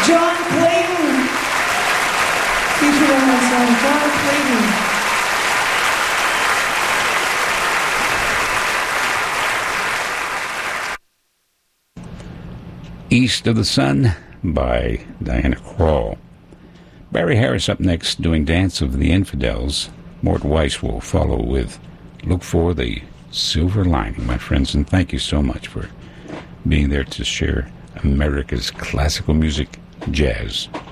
John Clayton. Featured on that song, John Clayton. East of the Sun by Diana Krall. Barry Harris up next doing Dance of the Infidels. Mort Weiss will follow with Look for the Silver Lining, my friends, and thank you so much for being there to share America's classical music, jazz.